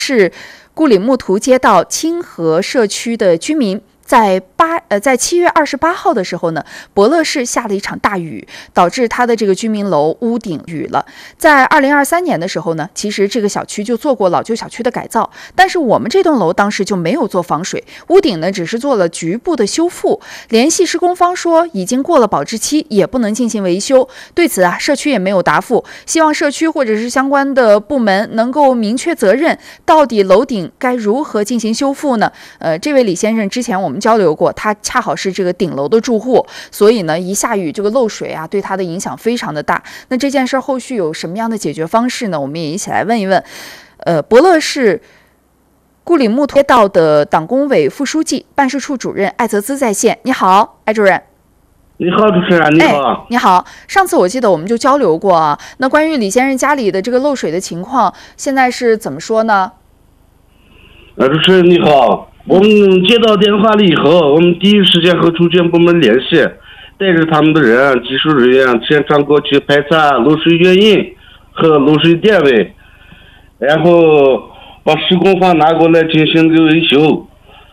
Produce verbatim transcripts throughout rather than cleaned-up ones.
是顾里木图街道清河社区的居民。在八呃，在七月二十八号的时候呢，博乐市下了一场大雨，导致他的这个居民楼屋顶雨了。在二零二三年的时候呢，其实这个小区就做过老旧小区的改造，但是我们这栋楼当时就没有做防水，屋顶呢只是做了局部的修复。联系施工方说已经过了保质期，也不能进行维修。对此啊，社区也没有答复，希望社区或者是相关的部门能够明确责任，到底楼顶该如何进行修复呢？呃，这位李先生之前我们交流过，他恰好是这个顶楼的住户，所以呢，一下雨这个漏水啊，对他的影响非常的大。那这件事后续有什么样的解决方式呢？我们也一起来问一问。呃，博乐市顾里木图街道的党工委副书记、办事处主任艾泽兹在线。你好，艾主任。 你好，主持人，你好、 哎。你好，上次我记得我们就交流过啊。那关于李先生家里的这个漏水的情况，现在是怎么说呢？ 呃，主持人你好。我们接到电话了以后，我们第一时间和住建部门联系，带着他们的人、技术人员现场过去排查漏水原因和漏水点位，然后把施工方拿过来进行个维修。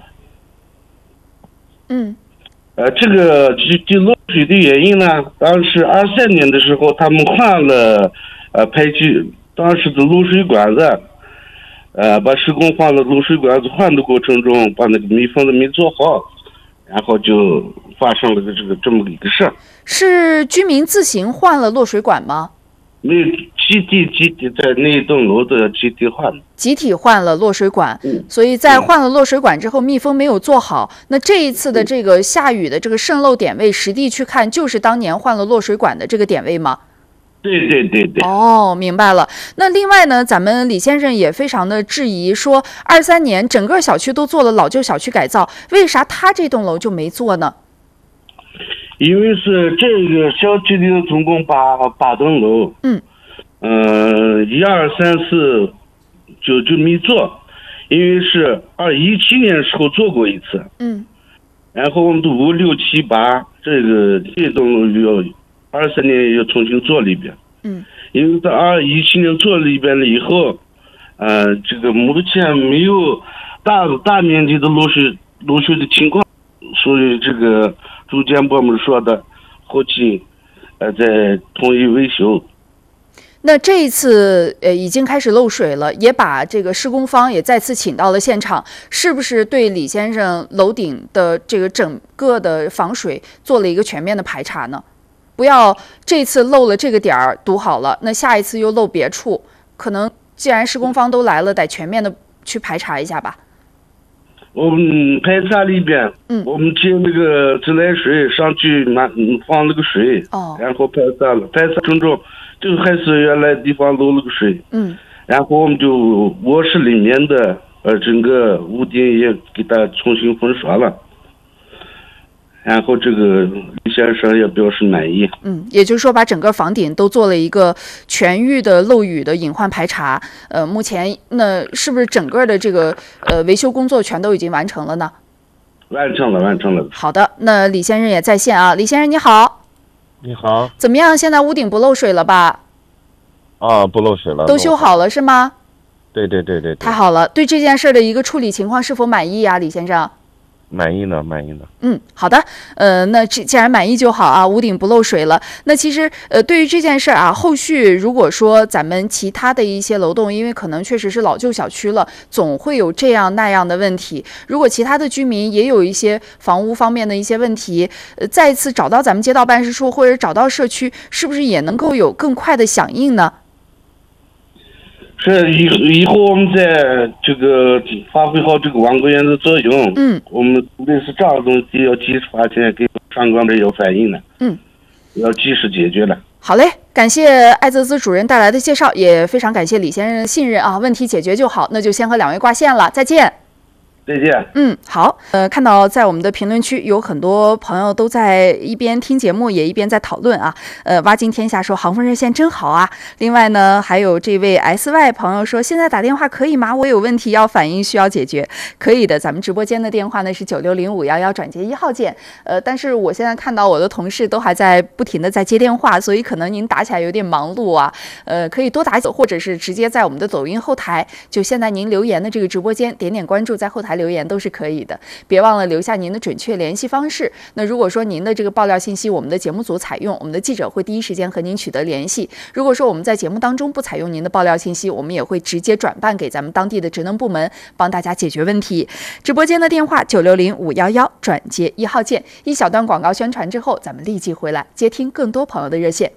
嗯。 呃，这个这这漏水的原因呢，当时二三年的时候，他们换了呃排气当时的漏水管子。呃，把施工换了漏水管子换的过程中，把那个密封的没做好，然后就发生了个这个这么一个事儿。 是居民自行换了落水管吗？ 那集体集体在那一栋楼的集体换的。 集体换了落水管， 嗯、 所以在换了落水管之后，密封没有做好。那这一次的这个下雨的这个渗漏点位，实地去看，就是当年换了落水管的这个点位吗？ 对对对对。 哦，明白了。那另外呢，咱们李先生也非常的质疑说，二三年整个小区都做了老旧小区改造，为啥他这栋楼就没做呢？ 因为是这个小区里总共八八栋楼， 嗯， 呃，一二三四就就没做，因为是二一七年时候做过一次， 嗯， 然后我们都五六七八这个这栋楼要。二三年又重新做了一遍， 嗯， 因为在二一七年做了一遍了以后，呃，这个目前没有大大面积的漏水漏水的情况，所以这个住建部门说的后期呃再统一维修。 那这一次呃已经开始漏水了，也把这个施工方也再次请到了现场，是不是对李先生楼顶的这个整个的防水做了一个全面的排查呢？不要这次漏了这个点儿堵好了，那下一次又漏别处，可能既然施工方都来了，得全面的去排查一下吧。 我们排查了一遍， 嗯， 我们接那个自来水上去满放那个水， 哦， 然后排查了，排查中中就还是原来地方漏了个水， 嗯， 然后我们就卧室里面的呃整个屋顶也给它重新粉刷了。然后这个李先生也表示满意。 嗯，也就是说把整个房顶都做了一个全域的漏雨的隐患排查。呃，目前那是不是整个的这个呃维修工作全都已经完成了呢？ 完成了，完成了。 好的，那李先生也在线啊。李先生你好。 你好。 怎么样？现在屋顶不漏水了吧？ 啊，不漏水了。 都修好了是吗？ 对对对对。 太好了，对这件事的一个处理情况是否满意呀，李先生？ 满意呢，满意呢。 嗯，好的，呃，那既然满意就好啊，屋顶不漏水了。那其实，呃，对于这件事啊，后续如果说咱们其他的一些楼栋，因为可能确实是老旧小区了，总会有这样那样的问题。如果其他的居民也有一些房屋方面的一些问题，呃，再次找到咱们街道办事处或者找到社区，是不是也能够有更快的响应呢？ 是以以后我们在这个发挥好这个网格员的作用， 嗯， 我们类似这样的东西要及时发现，给上官这要反映的， 嗯， 要及时解决了。 好嘞，感谢艾泽兹主任带来的介绍，也非常感谢李先生的信任啊，问题解决就好，那就先和两位挂线了，再见。 再见。 嗯，好，呃，看到在我们的评论区有很多朋友都在一边听节目也一边在讨论啊。呃，挖金天下说航风热线真好啊。另外呢，还有这位 S Y 朋友说，现在打电话可以吗？我有问题要反映，需要解决。可以的，咱们直播间的电话呢是九六零五幺幺转接一号键。呃，但是我现在看到我的同事都还在不停的在接电话，所以可能您打起来有点忙碌啊。呃，可以多打，或者是直接在我们的抖音后台，就现在您留言的这个直播间点点关注，在后台留言都是可以的，别忘了留下您的准确联系方式。那如果说您的这个爆料信息我们的节目组采用，我们的记者会第一时间和您取得联系。如果说我们在节目当中不采用您的爆料信息，我们也会直接转办给咱们当地的职能部门，帮大家解决问题。直播间的电话九六零五幺幺转接一号键。一小段广告宣传之后，咱们立即回来接听更多朋友的热线。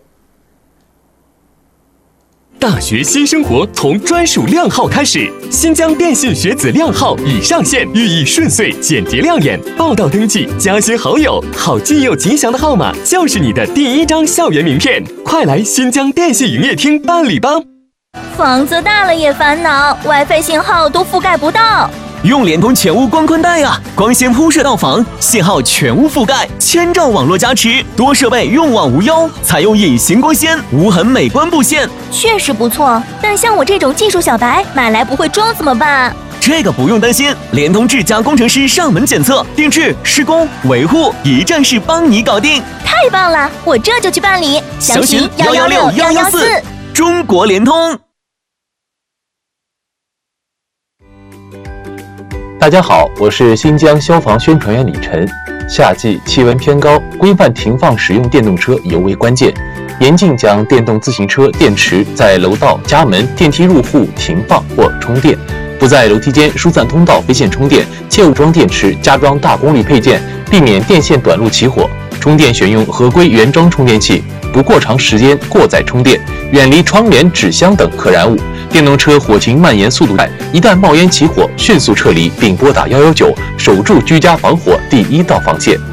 大学新生活从专属靓号开始，新疆电信学子靓号已上线，寓意顺遂、简洁、亮眼。报到登记，加些好友，好记又吉祥的号码就是你的第一张校园名片。快来新疆电信营业厅办理吧！ 房子大了也烦恼 ，WiFi 信号都覆盖不到。 用联通全屋光宽带啊，光纤铺设到房，信号全屋覆盖，千兆网络加持，多设备用网无忧，采用隐形光纤，无痕美观布线， 确实不错。但像我这种技术小白，买来不会装怎么办？ 这个不用担心，联通智家工程师上门检测、定制、施工、维护，一站式帮你搞定。 太棒了，我这就去办理。 详询幺幺六幺幺四，中国联通。 大家好，我是新疆消防宣传员李晨。夏季气温偏高，规范停放使用电动车尤为关键。严禁将电动自行车电池在楼道、家门、电梯入户停放或充电，不在楼梯间疏散通道飞线充电，切勿装电池加装大功率配件，避免电线短路起火。充电选用合规原装充电器，不过长时间过载充电，远离窗帘、纸箱等可燃物。电动车火情蔓延速度快，一旦冒烟起火，迅速撤离并拨打一一九，守住居家防火第一道防线。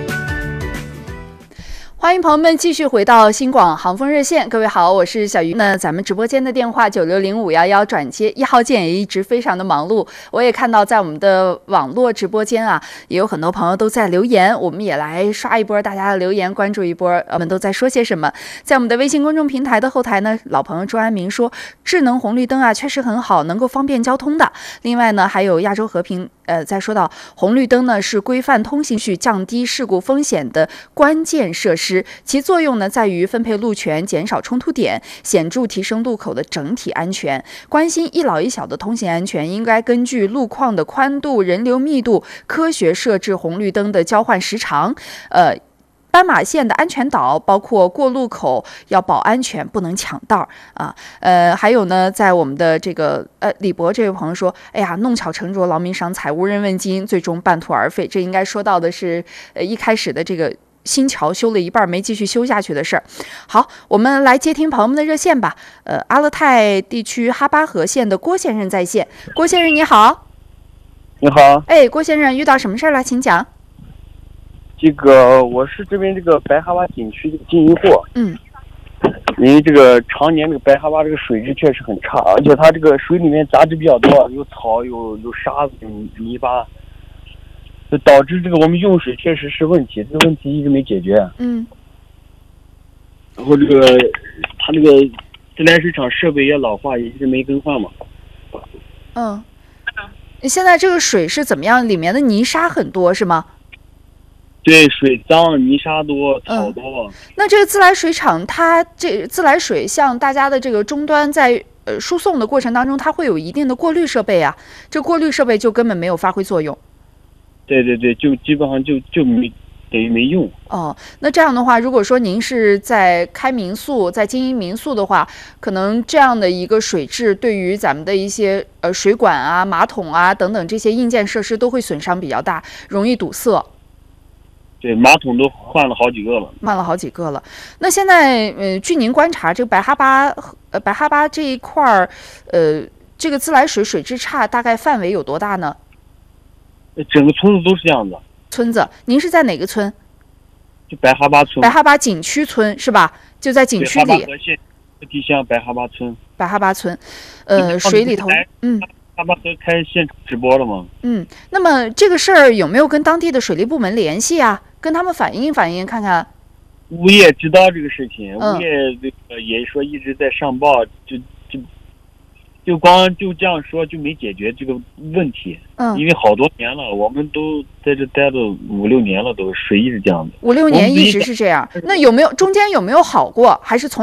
欢迎朋友们继续回到新广航风热线，各位好，我是小鱼。那咱们直播间的电话九六零五幺幺转接一号键也一直非常的忙碌，我也看到在我们的网络直播间啊，也有很多朋友都在留言，我们也来刷一波大家的留言，关注一波我们都在说些什么。在我们的微信公众平台的后台呢，老朋友朱安明说，智能红绿灯啊确实很好，能够方便交通的。另外呢，还有亚洲和平呃，在说到红绿灯呢是规范通行序、降低事故风险的关键设施，其作用呢在于分配路权、减少冲突点，显著提升路口的整体安全。关心一老一小的通行安全，应该根据路况的宽度、人流密度，科学设置红绿灯的交换时长，呃。斑马线的安全岛，包括过路口要保安全，不能抢道啊。呃，还有呢，在我们的这个呃李博这位朋友说，哎呀，弄巧成拙，劳民伤财，无人问津，最终半途而废。这应该说到的是呃一开始的这个新桥修了一半没继续修下去的事儿。好，我们来接听朋友们的热线吧。呃，阿勒泰地区哈巴河县的郭先生在线，郭先生你好。 你好。 哎，郭先生遇到什么事儿了？请讲。 这个我是这边这个白哈巴景区这个经营户， 嗯， 因为这个常年这个白哈巴这个水质确实很差，而且它这个水里面杂质比较多，有草有有沙子有泥巴，就导致这个我们用水确实是问题，这个问题一直没解决。 嗯， 然后这个它这个自来水厂设备也老化，也一直没更换嘛。 嗯，现在这个水是怎么样？里面的泥沙很多是吗？ 对，水脏，泥沙多，草多。 嗯、那这个自来水厂，它这自来水向大家的这个终端在呃输送的过程当中，它会有一定的过滤设备啊，这过滤设备就根本没有发挥作用。 对对对，就基本上就就没等于没用。 哦，那这样的话，如果说您是在开民宿，在经营民宿的话，可能这样的一个水质对于咱们的一些呃水管啊、马桶啊等等这些硬件设施都会损伤比较大，容易堵塞。 对，马桶都换了好几个了， 换了好几个了。那现在，呃，据您观察，这个白哈巴，呃，白哈巴这一块儿，呃，这个自来水水质差，大概范围有多大呢？ 整个村子都是这样的。 村子，您是在哪个村？ 就白哈巴村。 白哈巴景区村是吧？就在景区里。 哈巴河县地乡白哈巴村。 白哈巴村，呃，水里头，嗯。 他们都开现场直播了吗？ 嗯，那么这个事儿有没有跟当地的水利部门联系啊？跟他们反映反映看看。 物业知道这个事情， 嗯、 物业这个也说一直在上报，就就就光就这样说就没解决这个问题。 嗯， 因为好多年了，我们都在这待了五六年了，都水一直这样的。 五六年一直是这样，那有没有中间有没有好过？还是从